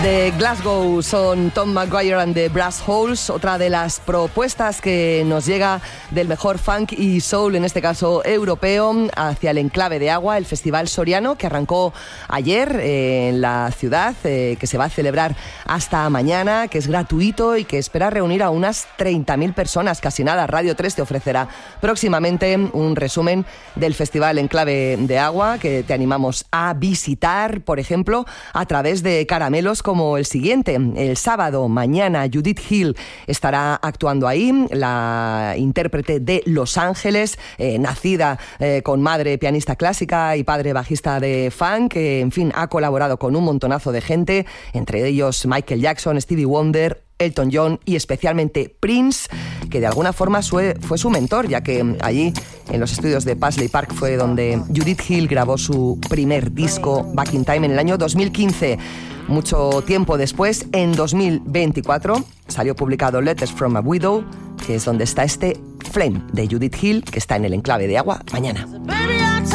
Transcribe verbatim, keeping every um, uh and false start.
De Glasgow son Tom Maguire and the Brass Holes, otra de las propuestas que nos llega del mejor funk y soul, en este caso europeo, hacia el Enclave de Agua, el Festival Soriano, que arrancó ayer eh, en la ciudad, eh, que se va a celebrar hasta mañana, que es gratuito y que espera reunir a unas treinta mil personas, casi nada. Radio tres te ofrecerá próximamente un resumen del Festival Enclave de Agua, que te animamos a visitar, por ejemplo, a través de caramelos como el siguiente. El sábado, mañana, Judith Hill estará actuando ahí, la intérprete de Los Ángeles, eh, nacida eh, con madre pianista clásica y padre bajista de funk, que, en fin, ha colaborado con un montonazo de gente, entre ellos Michael Jackson, Stevie Wonder, Elton John y especialmente Prince, que de alguna forma fue, fue su mentor, ya que allí en los estudios de Paisley Park fue donde Judith Hill grabó su primer disco, Back in Time, en el año dos mil quince. Mucho tiempo después, en dos mil veinticuatro, salió publicado Letters from a Widow, que es donde está este Flame de Judith Hill, que está en el Enclave de Agua mañana.